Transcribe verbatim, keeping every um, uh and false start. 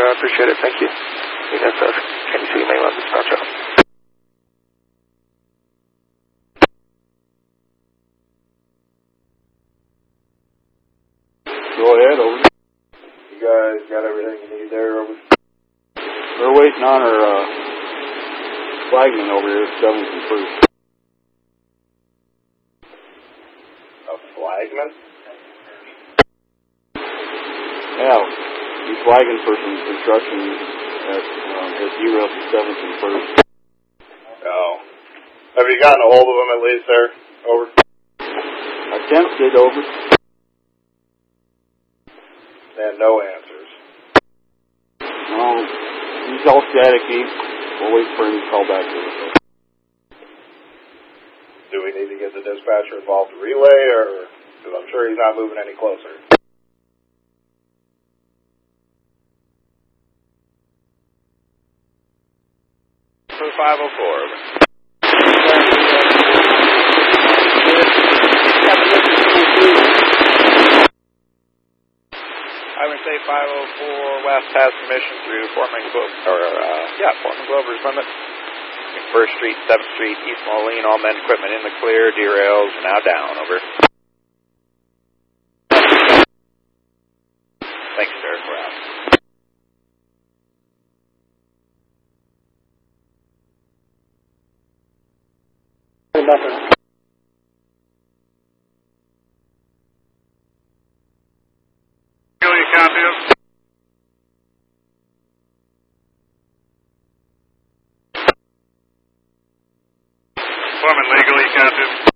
I appreciate it. Thank you. U N S F, Can you see mainland dispatch out? Go ahead, over. You guys got everything you need there, over? We're waiting on our uh, flagman over here at seventh and first. A flagman? Yeah, he's flagging for some construction at um, his derail to seventh and first. Oh. Have you gotten a hold of him at least there? Over? Attempted, over. And no answers. No, he's all staticky. We'll wait for him to call back to us. Do we need to get the dispatcher involved to relay, or, because I'm sure he's not moving any closer. For five oh four, over. I would say five oh four West has permission through Foreman Glover, or, uh, yeah, Foreman Glover's limit. First Street, seventh Street, East Moline, all men equipment in the clear, derails are now down, over. Thanks, Derek, we're out. Nothing. You copy us? Foreman legally, copy.